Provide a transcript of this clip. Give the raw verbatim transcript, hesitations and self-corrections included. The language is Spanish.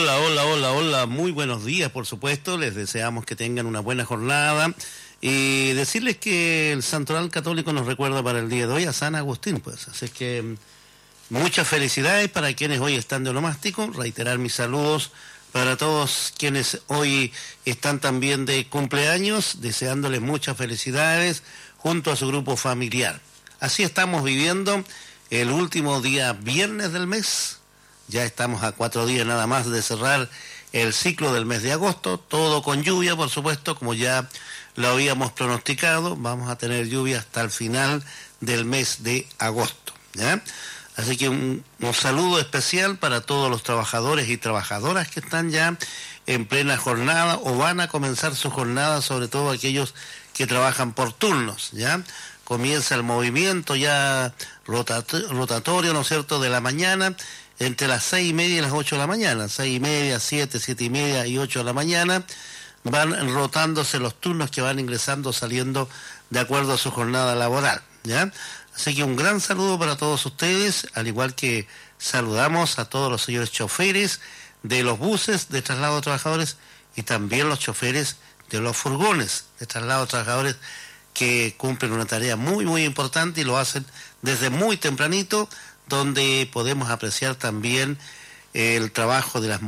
Hola, hola, hola, hola, muy buenos días, por supuesto, les deseamos que tengan una buena jornada y decirles que el Santoral Católico nos recuerda para el día de hoy a San Agustín, pues, así que muchas felicidades para quienes hoy están de onomástico, reiterar mis saludos para todos quienes hoy están también de cumpleaños, deseándoles muchas felicidades junto a su grupo familiar. Así estamos viviendo el último día viernes del mes. Ya estamos a cuatro días nada más de cerrar el ciclo del mes de agosto, todo con lluvia, por supuesto, como ya lo habíamos pronosticado, vamos a tener lluvia hasta el final del mes de agosto, ¿ya? Así que un, un saludo especial para todos los trabajadores y trabajadoras que están ya en plena jornada o van a comenzar su jornada, sobre todo aquellos que trabajan por turnos, ¿ya? Comienza el movimiento ya rotatorio, ¿no es cierto?, de la mañana, entre las seis y media y las ocho de la mañana, seis y media, siete, siete y media y ocho de la mañana, van rotándose los turnos que van ingresando, saliendo de acuerdo a su jornada laboral, ¿ya? Así que un gran saludo para todos ustedes, al igual que saludamos a todos los señores choferes de los buses de traslado de trabajadores y también los choferes de los furgones de traslado de trabajadores que cumplen una tarea muy, muy importante y lo hacen desde muy tempranito, donde podemos apreciar también el trabajo de las